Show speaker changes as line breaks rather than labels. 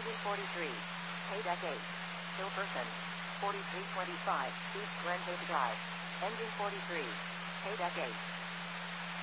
Engine 43. Paydeck 8. Hilperson. 4325, East Glen Cape Drive. Engine 43. Paydeck 8.